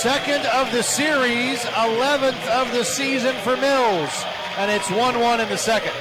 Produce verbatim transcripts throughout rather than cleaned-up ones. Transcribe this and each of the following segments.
second of the series, eleventh of the season for Mills. And it's one one in the second.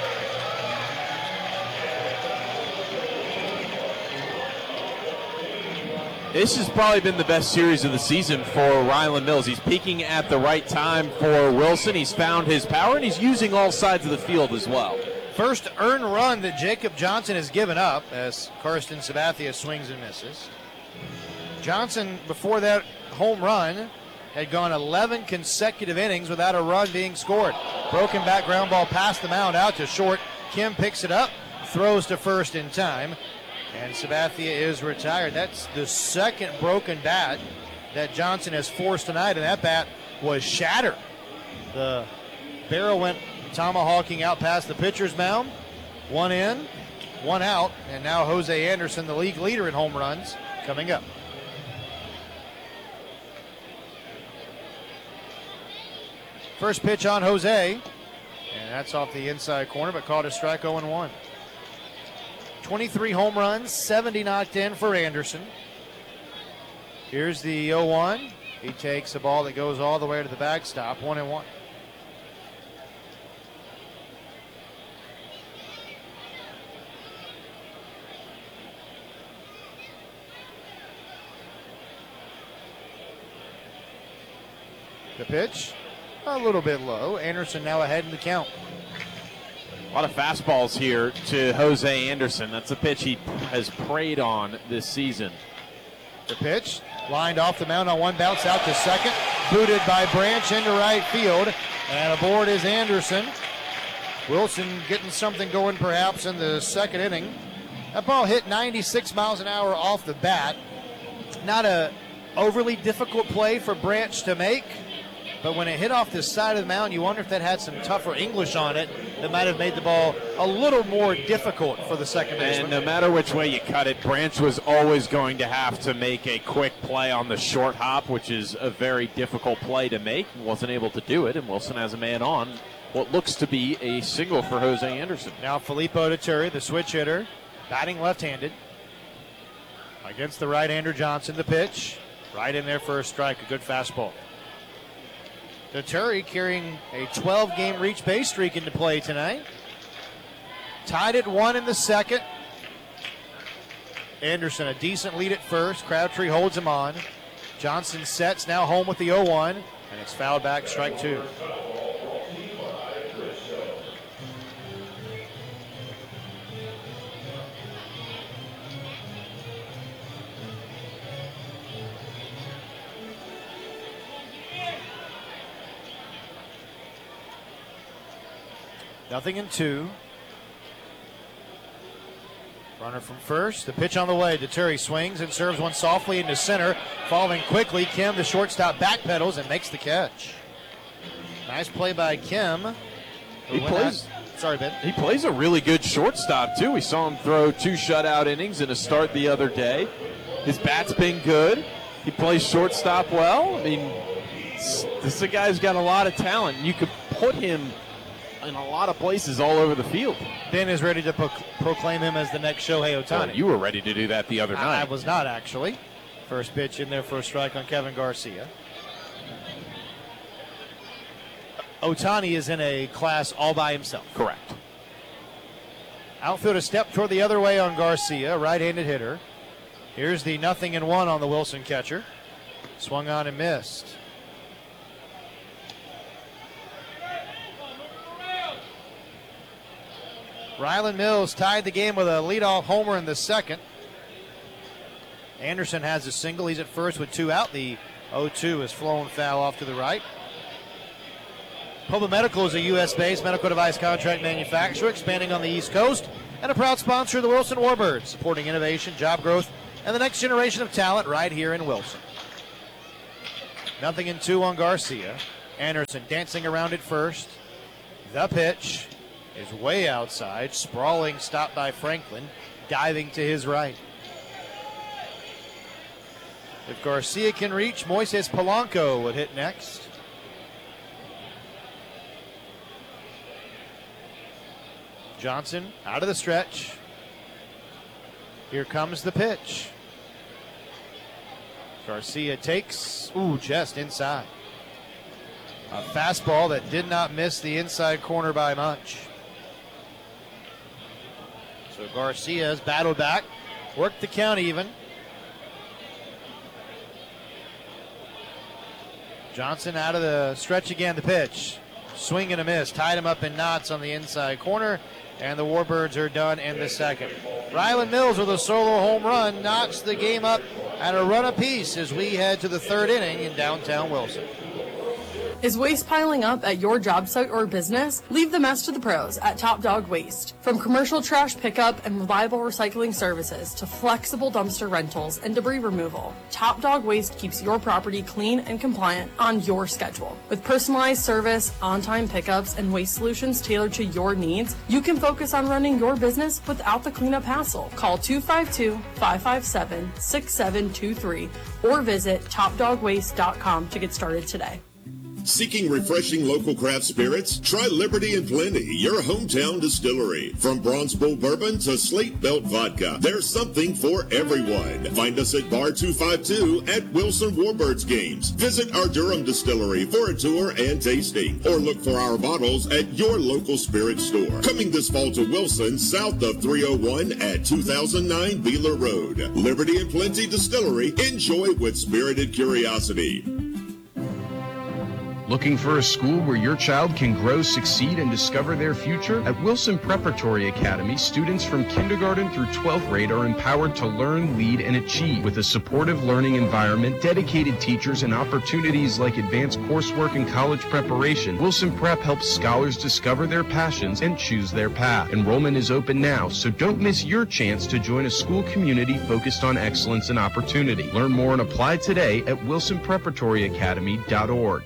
This has probably been the best series of the season for Rylan Mills. He's peaking at the right time for Wilson. He's found his power, and he's using all sides of the field as well. First earned run that Jacob Johnson has given up as Karsten Sabathia swings and misses. Johnson, before that home run, had gone eleven consecutive innings without a run being scored. Broken back ground ball past the mound out to short. Kim picks it up, throws to first in time. And Sabathia is retired. That's the second broken bat that Johnson has forced tonight, and that bat was shattered. The barrel went tomahawking out past the pitcher's mound. One in, one out, and now Jose Anderson, the league leader in home runs, coming up. First pitch on Jose, and that's off the inside corner, but caught a strike oh and one. twenty-three home runs, seventy knocked in for Anderson. Here's the oh one. He takes a ball that goes all the way to the backstop, one and one. The pitch, a little bit low. Anderson now ahead in the count. A lot of fastballs here to Jose Anderson. That's a pitch he has preyed on this season. The pitch, lined off the mound on one bounce out to second. Booted by Branch into right field. And aboard is Anderson. Wilson getting something going perhaps in the second inning. That ball hit ninety-six miles an hour off the bat. Not a overly difficult play for Branch to make. But when it hit off the side of the mound, you wonder if that had some tougher English on it that might have made the ball a little more difficult for the second baseman. And no matter which way you cut it, Branch was always going to have to make a quick play on the short hop, which is a very difficult play to make. Wasn't able to do it, and Wilson has a man on what looks to be a single for Jose Anderson. Now Filippo Deturi, the switch hitter, batting left-handed. Against the right-hander Johnson, the pitch. Right in there for a strike, a good fastball. Deturi carrying a twelve-game reach base streak into play tonight. Tied at one in the second. Anderson, a decent lead at first. Crabtree holds him on. Johnson sets, now home with the oh one, and it's fouled back, strike two. Nothing in two. Runner from first. The pitch on the way. Deturi swings and serves one softly into center. Falling quickly. Kim, the shortstop, backpedals and makes the catch. Nice play by Kim. He plays. That, sorry, Ben. He plays a really good shortstop, too. We saw him throw two shutout innings in a start the other day. His bat's been good. He plays shortstop well. I mean, this is a guy who's got a lot of talent. You could put him in a lot of places all over the field. Ben is ready to pro- proclaim him as the next Shohei Ohtani. Well, you were ready to do that the other night. I was not, actually. First pitch in there for a strike on Kevin Garcia. Ohtani is in a class all by himself. Correct. Outfield a step toward the other way on Garcia, right-handed hitter. Here's the nothing and one on the Wilson catcher. Swung on and missed. Rylan Mills tied the game with a leadoff homer in the second. Anderson has a single. He's at first with two out. The oh two is flown foul off to the right. Puma Medical is a U S-based medical device contract manufacturer expanding on the East Coast and a proud sponsor of the Wilson Warbirds, supporting innovation, job growth, and the next generation of talent right here in Wilson. Nothing in two on Garcia. Anderson dancing around at first. The pitch is way outside. Sprawling stop by Franklin, diving to his right. If Garcia can reach, Moises Polanco would hit next. Johnson out of the stretch. Here comes the pitch. Garcia takes, ooh, just inside. A fastball that did not miss the inside corner by much. So Garcia has battled back, worked the count even. Johnson out of the stretch again, the pitch. Swing and a miss, tied him up in knots on the inside corner, and the Warbirds are done in the second. Ryland Mills with a solo home run knocks the game up at a run apiece as we head to the third inning in downtown Wilson. Is waste piling up at your job site or business? Leave the mess to the pros at Top Dog Waste. From commercial trash pickup and reliable recycling services to flexible dumpster rentals and debris removal, Top Dog Waste keeps your property clean and compliant on your schedule. With personalized service, on-time pickups, and waste solutions tailored to your needs, you can focus on running your business without the cleanup hassle. Call two five two, five five seven, six seven two three or visit top dog waste dot com to get started today. Seeking refreshing local craft spirits? Try Liberty and Plenty, your hometown distillery. From Bronze Bull Bourbon to Slate Belt Vodka, there's something for everyone. Find us at Bar two five two at Wilson Warbirds Games. Visit our Durham distillery for a tour and tasting, or look for our bottles at your local spirit store. Coming this fall to Wilson, south of three oh one at two thousand nine Beeler Road. Liberty and Plenty Distillery. Enjoy with spirited curiosity. Looking for a school where your child can grow, succeed, and discover their future? At Wilson Preparatory Academy, students from kindergarten through twelfth grade are empowered to learn, lead, and achieve. With a supportive learning environment, dedicated teachers, and opportunities like advanced coursework and college preparation, Wilson Prep helps scholars discover their passions and choose their path. Enrollment is open now, so don't miss your chance to join a school community focused on excellence and opportunity. Learn more and apply today at wilson preparatory academy dot org.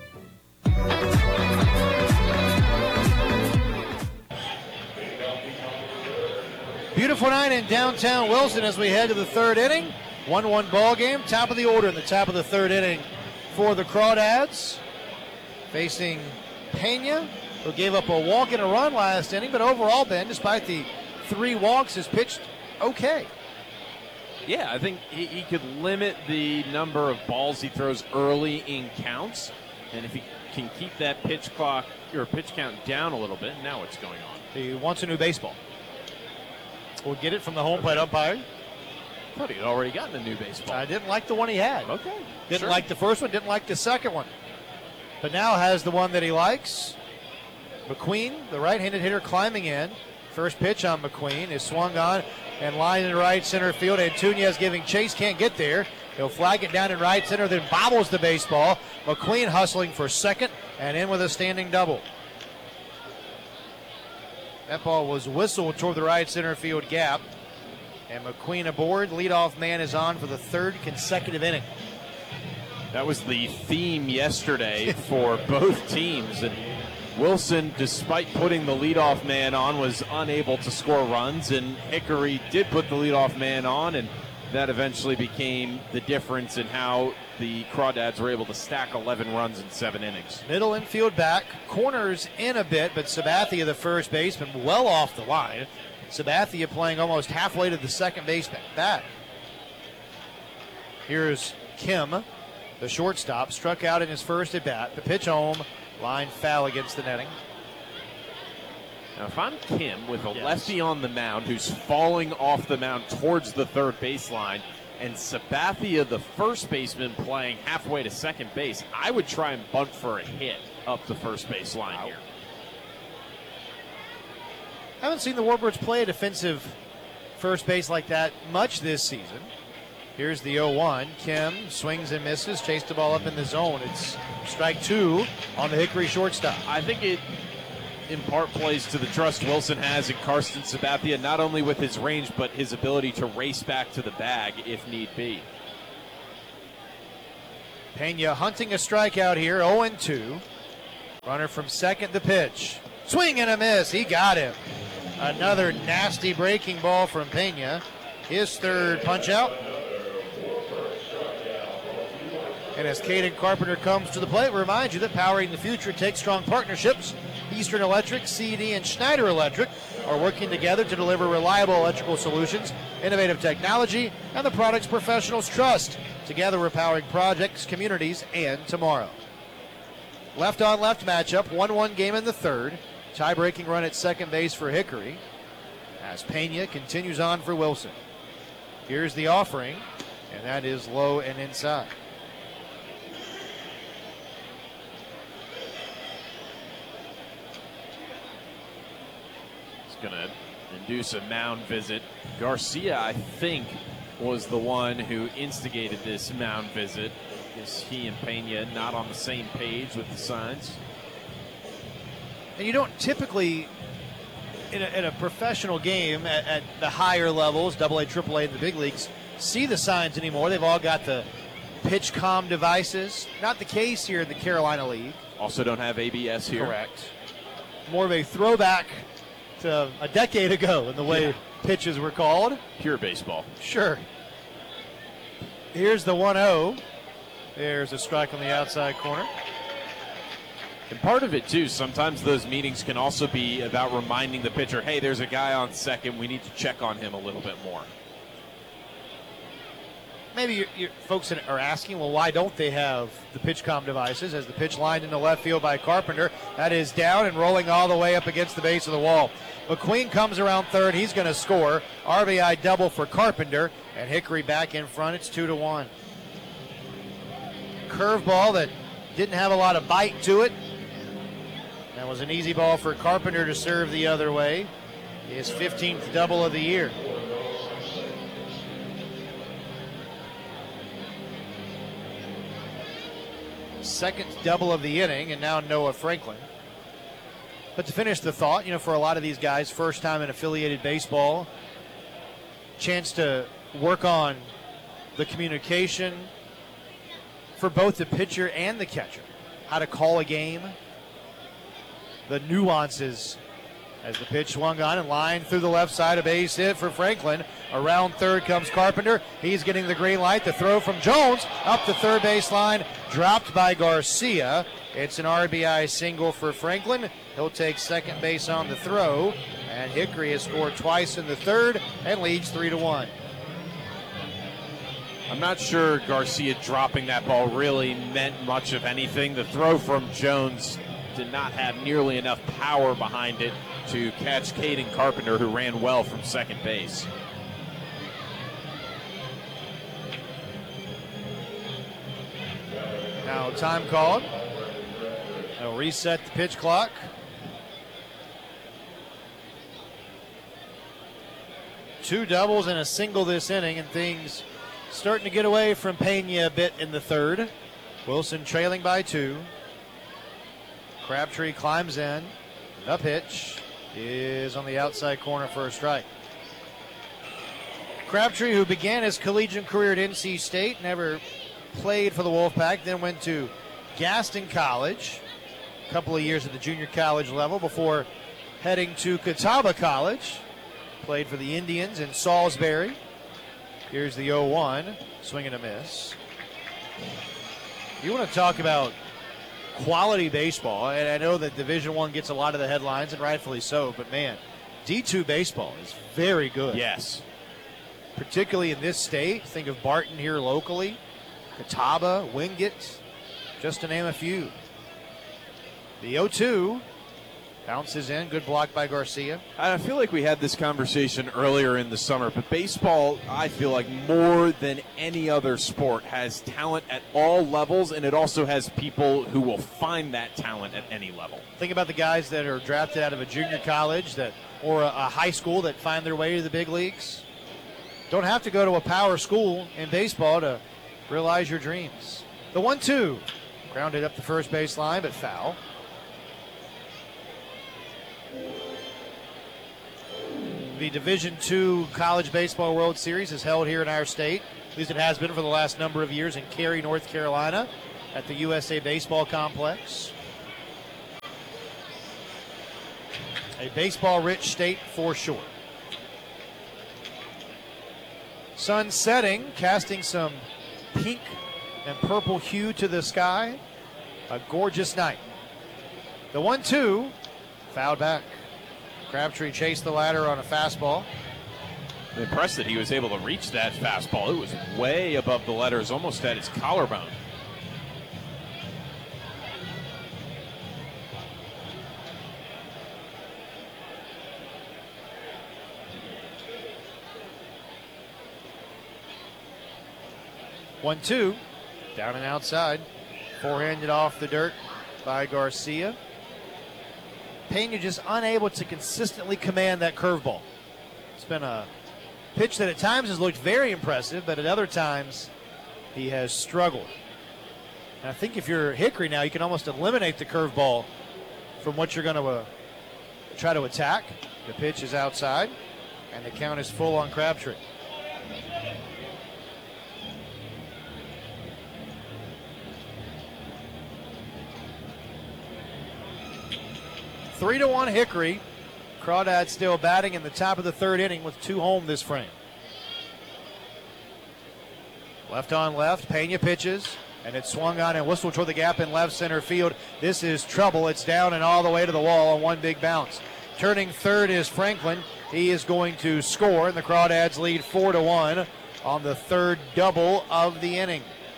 Beautiful night in downtown Wilson as we head to the third inning. one one ball game, top of the order in the top of the third inning for the Crawdads. Facing Pena, who gave up a walk and a run last inning, but overall, Ben, despite the three walks, has pitched okay. Yeah, I think he, he could limit the number of balls he throws early in counts, and if he can keep that pitch clock or pitch count down a little bit, now what's going on? He wants a new baseball. We'll get it from the home plate umpire. I thought he had already gotten a new baseball. I didn't like the one he had. Okay. Didn't sure. like the first one, didn't like the second one. But now has the one that he likes. McQueen, the right-handed hitter, climbing in. First pitch on McQueen is swung on and lined in right center field. Antunez giving chase, can't get there. He'll flag it down in right center, then bobbles the baseball. McQueen hustling for second and in with a standing double. That ball was whistled toward the right center field gap. And McQueen aboard. Leadoff man is on for the third consecutive inning. That was the theme yesterday for both teams. And Wilson, despite putting the leadoff man on, was unable to score runs. And Hickory did put the leadoff man on, and that eventually became the difference in how the Crawdads were able to stack eleven runs in seven innings. Middle infield back, corners in a bit, but Sabathia, the first baseman, well off the line. Sabathia playing almost halfway to the second base back. Here's Kim, the shortstop, struck out in his first at bat. The pitch home, line foul against the netting. Now, if I'm Kim with a yes. lefty on the mound who's falling off the mound towards the third baseline, and Sabathia, the first baseman, playing halfway to second base, I would try and bunt for a hit up the first base line here. I haven't seen the Warbirds play a defensive first base like that much this season. Here's the oh one. Kim swings and misses, chased the ball up in the zone. It's strike two on the Hickory shortstop. I think it in part plays to the trust Wilson has in Karsten Sabathia, not only with his range, but his ability to race back to the bag if need be. Pena hunting a strikeout here, oh and two. Runner from second, the pitch. Swing and a miss, he got him. Another nasty breaking ball from Pena. His third punch out. And as Caden Carpenter comes to the plate, we remind you that powering the future takes strong partnerships. Eastern Electric, C D, and Schneider Electric are working together to deliver reliable electrical solutions, innovative technology, and the products professionals trust. Together we're powering projects, communities, and tomorrow. Left on left matchup, one one game in the third. Tie-breaking run at second base for Hickory as Pena continues on for Wilson. Here's the offering, and that is low and inside. It's going to induce a mound visit. Garcia, I think, was the one who instigated this mound visit. Is he and Pena not on the same page with the signs? And you don't typically, in a, in a professional game at, at the higher levels, double A, triple A in the big leagues, see the signs anymore. They've all got the pitch comm devices. Not the case here in the Carolina League. Also don't have A B S here. Correct. More of a throwback to a decade ago in the way yeah. pitches were called. Pure baseball. Sure. Here's the one oh. There's a strike on the outside corner. And part of it, too, sometimes those meetings can also be about reminding the pitcher, hey, there's a guy on second. We need to check on him a little bit more. Maybe you're, you're, folks are asking, well, why don't they have the pitch comm devices? As the pitch lined into left field by Carpenter, that is down and rolling all the way up against the base of the wall. McQueen comes around third. He's going to score. R B I double for Carpenter, and Hickory back in front. It's two to one. Curveball that didn't have a lot of bite to it. That was an easy ball for Carpenter to serve the other way. His fifteenth double of the year. Second double of the inning, and now Noah Franklin. But to finish the thought, you know, for a lot of these guys, first time in affiliated baseball, chance to work on the communication for both the pitcher and the catcher. How to call a game. The nuances as the pitch swung on and lined through the left side, a base hit for Franklin. Around third comes Carpenter. He's getting the green light. The throw from Jones up the third base line, dropped by Garcia. It's an R B I single for Franklin. He'll take second base on the throw, and Hickory has scored twice in the third and leads three to one. I'm not sure Garcia dropping that ball really meant much of anything. The throw from Jones did not have nearly enough power behind it to catch Caden Carpenter, who ran well from second base. Now time called. They'll reset the pitch clock. Two doubles and a single this inning, and things starting to get away from Pena a bit in the third. Wilson trailing by two. Crabtree climbs in. The pitch is on the outside corner for a strike. Crabtree, who began his collegiate career at N C State, never played for the Wolfpack, then went to Gaston College, a couple of years at the junior college level before heading to Catawba College. Played for the Indians in Salisbury. Here's the oh one, swing and a miss. You want to talk about quality baseball, and I know that Division One gets a lot of the headlines, and rightfully so, but man, D two baseball is very good. Yes. Particularly in this state. Think of Barton here locally, Catawba, Wingate, just to name a few. The oh two bounces in, good block by Garcia. I feel like we had this conversation earlier in the summer, but baseball, I feel like more than any other sport, has talent at all levels, and it also has people who will find that talent at any level. Think about the guys that are drafted out of a junior college that or a, a high school that find their way to the big leagues. Don't have to go to a power school in baseball to realize your dreams. The one two, grounded up the first base line, but foul. The Division Two College Baseball World Series is held here in our state. At least it has been for the last number of years in Cary, North Carolina, at the U S A Baseball Complex. A baseball-rich state for sure. Sun setting, casting some pink and purple hue to the sky. A gorgeous night. The one two, fouled back. Crabtree chased the ladder on a fastball. I'm impressed that he was able to reach that fastball. It was way above the letters, almost at his collarbone. one two, down and outside. Forehanded off the dirt by Garcia. Pena just unable to consistently command that curveball. It's been a pitch that at times has looked very impressive, but at other times he has struggled. And I think if you're Hickory now, you can almost eliminate the curveball from what you're going to uh, try to attack. The pitch is outside, and the count is full on Crabtree. Three to one Hickory. Crawdad still batting in the top of the third inning with two home this frame. Left on left, Pena pitches, and it's swung on and whistled toward the gap in left center field. This is trouble. It's down and all the way to the wall on one big bounce. Turning third is Franklin. He is going to score, and the Crawdads lead four to one on the third double of the inning.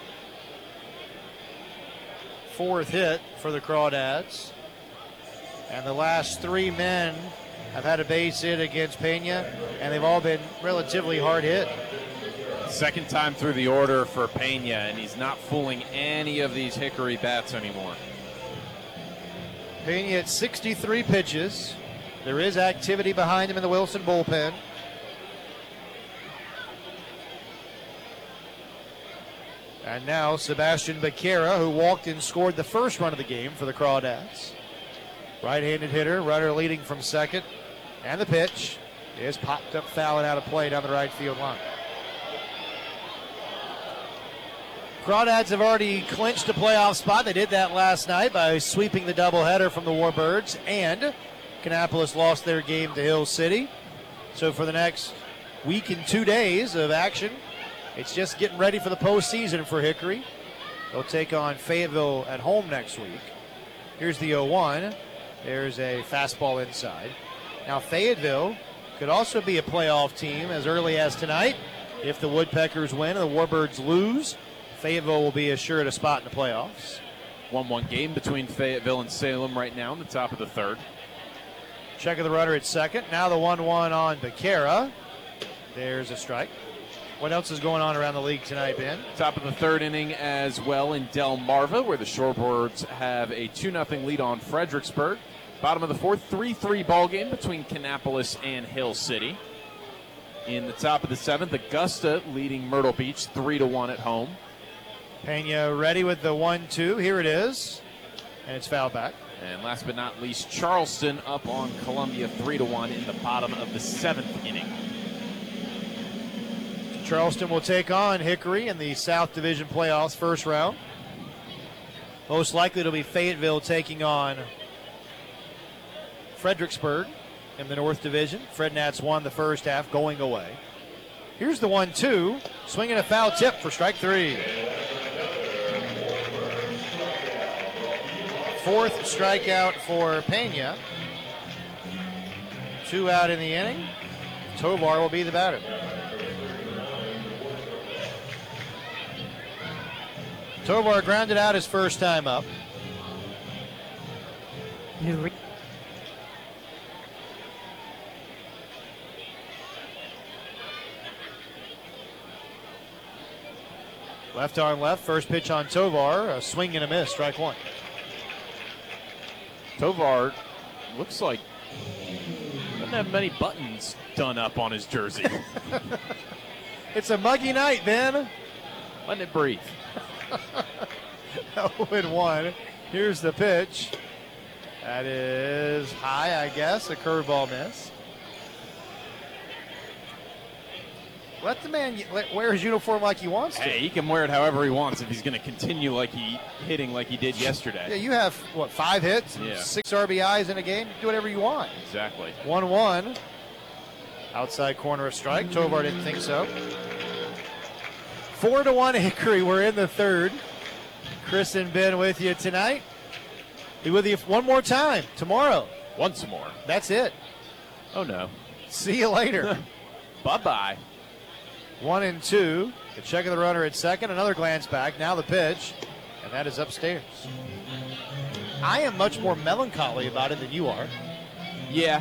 Fourth hit for the Crawdads. And the last three men have had a base hit against Pena, and they've all been relatively hard hit. Second time through the order for Pena, and he's not fooling any of these Hickory bats anymore. Pena at sixty-three pitches. There is activity behind him in the Wilson bullpen. And now Sebastian Becerra, who walked and scored the first run of the game for the Crawdads. Right-handed hitter, runner leading from second. And the pitch is popped up foul and out of play down the right field line. Crawdads have already clinched a playoff spot. They did that last night by sweeping the doubleheader from the Warbirds, and Kannapolis lost their game to Hill City. So for the next week and two days of action, it's just getting ready for the postseason for Hickory. They'll take on Fayetteville at home next week. Here's the oh one. There's a fastball inside. Now Fayetteville could also be a playoff team as early as tonight. If the Woodpeckers win and the Warbirds lose, Fayetteville will be assured a spot in the playoffs. one one game between Fayetteville and Salem right now in the top of the third. Check of the runner at second. Now the one one on Becerra. There's a strike. What else is going on around the league tonight, Ben? Top of the third inning as well in Delmarva, where the Shorebirds have a two nothing lead on Fredericksburg. Bottom of the fourth, three three ball game between Kannapolis and Hill City. In the top of the seventh, Augusta leading Myrtle Beach three to one at home. Pena ready with the one two. Here it is. And it's fouled back. And last but not least, Charleston up on Columbia three to one in the bottom of the seventh inning. Charleston will take on Hickory in the South Division playoffs first round. Most likely it'll be Fayetteville taking on Fredericksburg in the North Division. Fred Nats won the first half going away. Here's the one two. Swinging a foul tip for strike three. Fourth strikeout for Pena. Two out in the inning. Tovar will be the batter. Tovar grounded out his first time up. Left on left, first pitch on Tovar, a swing and a miss, strike one. Tovar looks like doesn't have many buttons done up on his jersey. It's a muggy night, Ben. Letting it breathe. oh and one. Here's the pitch. That is high, I guess. A curveball miss. Let the man let, wear his uniform like he wants to. Hey, he can wear it however he wants if he's going to continue like he hitting like he did yesterday. Yeah, you have, what, five hits, yeah. six R B Is in a game? Do whatever you want. Exactly. one one. Outside corner, a strike. Tovar didn't think so. Four to one Hickory. We're in the third. Chris and Ben with you tonight. Be with you one more time tomorrow. Once more. That's it. Oh, no. See you later. Bye-bye. One and two. The check of the runner at second. Another glance back. Now the pitch. And that is upstairs. I am much more melancholy about it than you are. Yeah.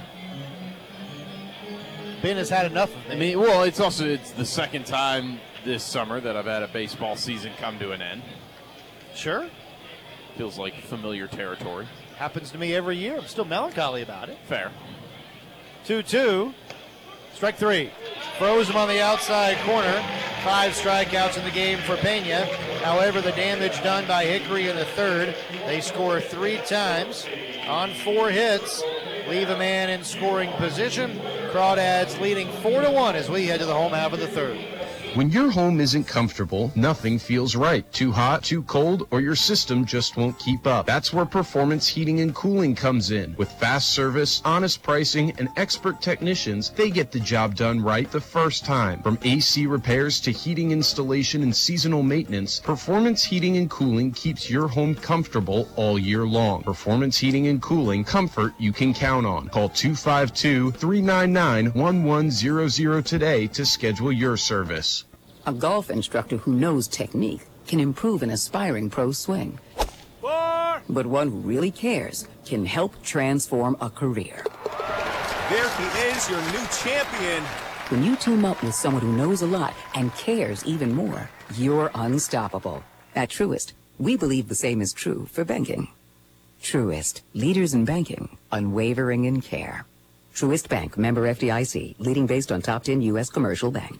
Ben has had enough of me. I mean, well, it's also it's the second time this summer that I've had a baseball season come to an end. Sure. Feels like familiar territory. Happens to me every year. I'm still melancholy about it. Fair. two two. Strike three. Froze him on the outside corner. Five strikeouts in the game for Pena. However, the damage done by Hickory in the third. They score three times on four hits. Leave a man in scoring position. Crawdads leading four to one as we head to the home half of the third. When your home isn't comfortable, nothing feels right. Too hot, too cold, or your system just won't keep up. That's where Performance Heating and Cooling comes in. With fast service, honest pricing, and expert technicians, they get the job done right the first time. From A C repairs to heating installation and seasonal maintenance, Performance Heating and Cooling keeps your home comfortable all year long. Performance Heating and Cooling, comfort you can count on. Call two five two, three nine nine, one one zero zero today to schedule your service. A golf instructor who knows technique can improve an aspiring pro's swing. Four. But one who really cares can help transform a career. There he is, your new champion. When you team up with someone who knows a lot and cares even more, you're unstoppable. At Truist, we believe the same is true for banking. Truist, leaders in banking, unwavering in care. Truist Bank, member F D I C, leading based on top ten U S commercial bank.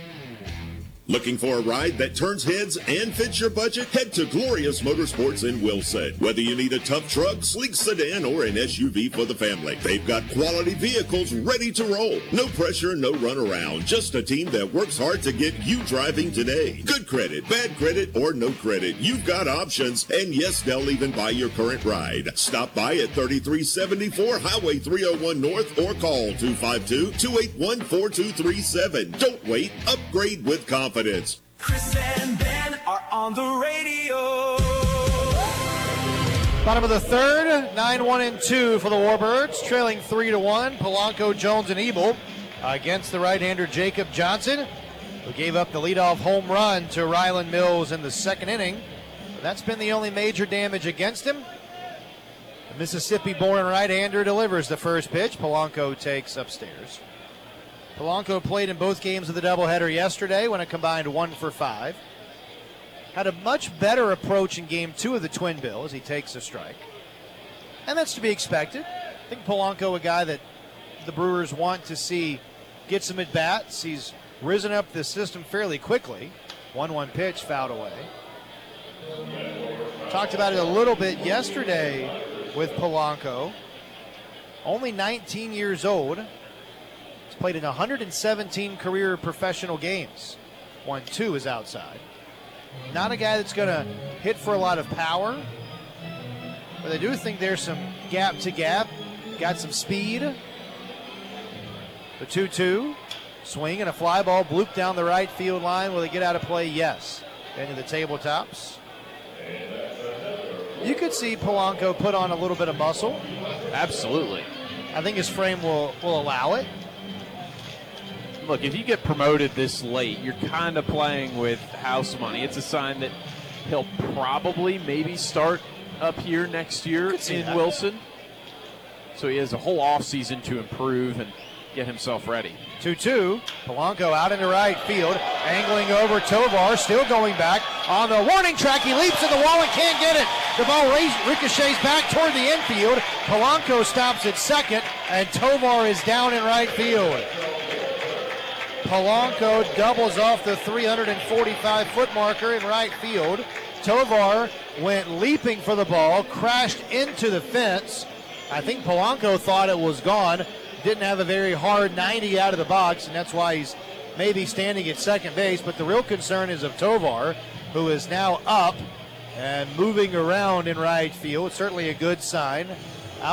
Looking for a ride that turns heads and fits your budget? Head to Glorious Motorsports in Wilson. Whether you need a tough truck, sleek sedan, or an S U V for the family, they've got quality vehicles ready to roll. No pressure, no runaround. Just a team that works hard to get you driving today. Good credit, bad credit, or no credit. You've got options. And yes, they'll even buy your current ride. Stop by at thirty-three seventy-four Highway three oh one North or call two five two, two eight one, four two three seven. Don't wait. Upgrade with confidence. Chris and Ben are on the radio. Bottom of the third, nine one and two for the Warbirds, trailing three to one. Polanco, Jones, and Ebel against the right-hander Jacob Johnson, who gave up the leadoff home run to Ryland Mills in the second inning. But that's been the only major damage against him. The Mississippi-born right-hander delivers the first pitch. Polanco takes upstairs. Polanco played in both games of the doubleheader yesterday when it combined one for five. Had a much better approach in game two of the Twin Bill as he takes a strike. And that's to be expected. I think Polanco, a guy that the Brewers want to see get some at-bats. He's risen up the system fairly quickly. one one pitch fouled away. Talked about it a little bit yesterday with Polanco. Only nineteen years old. Played in one hundred seventeen career professional games. One, two is outside. Not a guy that's going to hit for a lot of power, but I do think there's some gap to gap. Got some speed. The two two. Swing and a fly ball blooped down the right field line. Will he get out of play? Yes. Into the tabletops. You could see Polanco put on a little bit of muscle. Absolutely. I think his frame will, will allow it. Look, if you get promoted this late, you're kind of playing with house money. It's a sign that he'll probably maybe start up here next year in that. Wilson. So he has a whole offseason to improve and get himself ready. two two. Polanco out into right field. Angling over Tovar. Still going back. On the warning track, he leaps to the wall and can't get it. The ball ricochets back toward the infield. Polanco stops at second, and Tovar is down in right field. Polanco doubles off the three hundred forty-five foot marker in right field. Tovar went leaping for the ball, crashed into the fence. I think Polanco thought it was gone. Didn't have a very hard ninety out of the box, and that's why he's maybe standing at second base. But the real concern is of Tovar, who is now up and moving around in right field. Certainly a good sign.